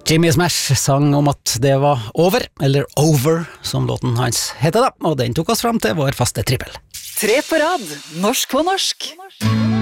Jimmy Smash sang om at det var over, eller over, som låten hans heter da, og den tok oss fram til vår faste trippel. 3 på rad, norsk på norsk.